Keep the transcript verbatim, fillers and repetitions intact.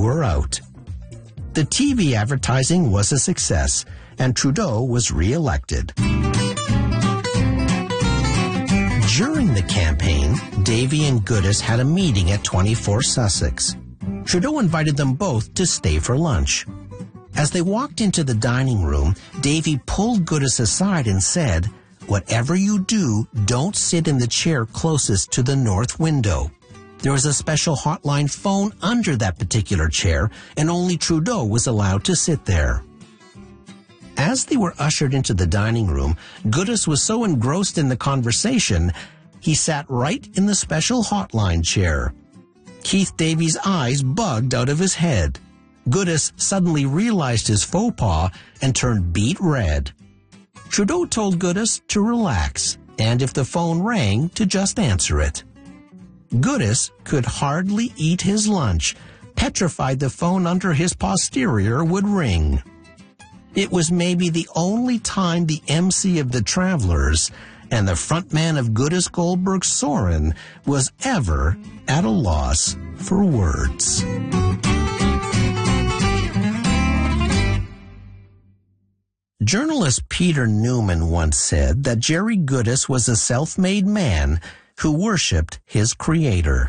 were out. The T V advertising was a success, and Trudeau was re-elected. During the campaign, Davy and Goodis had a meeting at twenty-four Sussex. Trudeau invited them both to stay for lunch. As they walked into the dining room, Davy pulled Goodis aside and said, "Whatever you do, don't sit in the chair closest to the north window. There was a special hotline phone under that particular chair, and only Trudeau was allowed to sit there." As they were ushered into the dining room, Goodis was so engrossed in the conversation, he sat right in the special hotline chair. Keith Davy's eyes bugged out of his head. Goodis suddenly realized his faux pas and turned beet red. Trudeau told Goodis to relax, and if the phone rang, to just answer it. Goodis could hardly eat his lunch, petrified the phone under his posterior would ring. It was maybe the only time the M C of the Travelers and the frontman of Goodis Goldberg Soren was ever at a loss for words. Journalist Peter Newman once said that Jerry Goodis was a self-made man who worshipped his creator.